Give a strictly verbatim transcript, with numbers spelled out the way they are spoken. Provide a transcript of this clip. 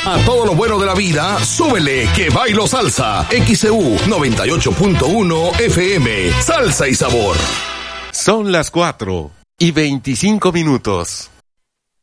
A todo lo bueno de la vida, súbele que bailo salsa. X C U noventa y ocho punto uno F M. Salsa y sabor. Son las cuatro y veinticinco minutos.